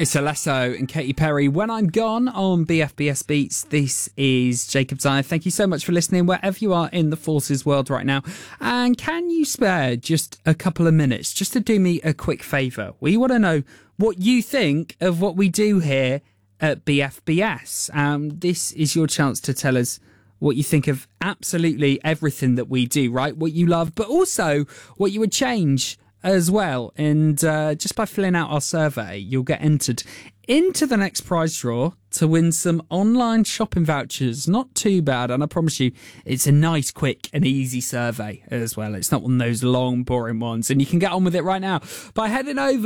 It's Alesso and Katy Perry, When I'm Gone, on BFBS Beats. This is Jacob Zaya. Thank you so much for listening wherever you are in the Forces world right now. And can you spare just a couple of minutes just to do me a quick favour? We want to know what you think of what we do here at BFBS. This is your chance to tell us what you think of absolutely everything that we do, right? What you love, but also what you would change as well. And just by filling out our survey, you'll get entered into the next prize draw to win some online shopping vouchers. Not too bad, and I promise you it's a nice, quick and easy survey as well. It's not one of those long, boring ones, and you can get on with it right now by heading over